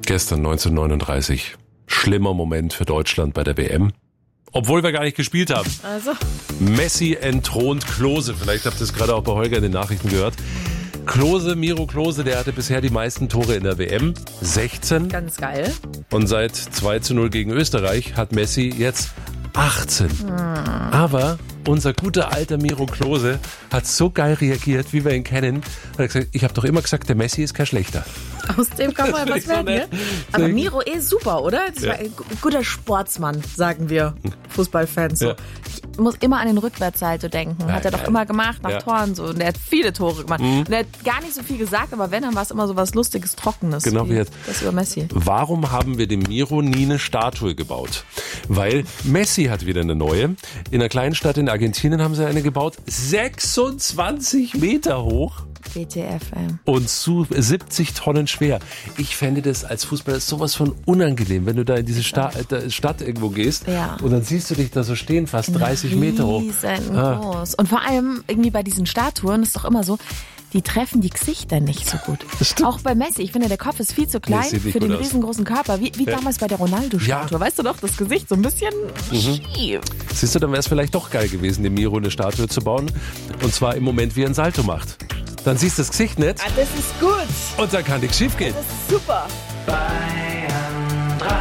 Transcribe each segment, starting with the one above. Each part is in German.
Gestern 1939. Schlimmer Moment für Deutschland bei der WM. Obwohl wir gar nicht gespielt haben. Also. Messi entthront Klose. Vielleicht habt ihr es gerade auch bei Holger in den Nachrichten gehört. Miro Klose, der hatte bisher die meisten Tore in der WM. 16. Ganz geil. Und seit 2:0 gegen Österreich hat Messi jetzt 18. Aber unser guter alter Miro Klose hat so geil reagiert, wie wir ihn kennen. Er hat gesagt, ich habe doch immer gesagt, der Messi ist kein Schlechter. Aus dem kann mal was werden, ne? Aber Miro super, oder? Das war ein guter Sportsmann, sagen wir Fußballfans. So. Ja. Ich muss immer an den Rückwärtssalto denken. Hat er doch immer gemacht, nach Toren so. Und er hat viele Tore gemacht. Und er hat gar nicht so viel gesagt, aber wenn, dann war es immer so was Lustiges, Trockenes. Genau wie jetzt. Das über Messi. Warum haben wir dem Miro nie eine Statue gebaut? Weil Messi hat wieder eine neue. In einer kleinen Stadt in Argentinien haben sie eine gebaut. 26 Meter hoch. WTF, ey. Und 70 Tonnen schwer. Ich fände das als Fußballer sowas von unangenehm, wenn du da in diese Stadt irgendwo gehst und dann siehst du dich da so stehen, fast 30 Meter hoch. Riesengroß. Und vor allem irgendwie bei diesen Statuen ist doch immer so, die treffen die Gesichter nicht so gut. Auch bei Messi. Ich finde, der Kopf ist viel zu klein für den riesengroßen Körper. Wie damals bei der Ronaldo-Statue. Weißt du doch, das Gesicht so ein bisschen schief. Siehst du, dann wäre es vielleicht doch geil gewesen, dem Miro eine Statue zu bauen. Und zwar im Moment, wie er ein Salto macht. Dann siehst du das Gesicht nicht. Ah, das ist gut. Und dann kann nichts schief gehen. Das ist super. Bayern 3.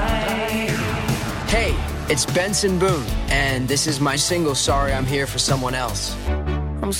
Hey, it's Benson Boone, and this is my single, Sorry I'm Here for Someone Else.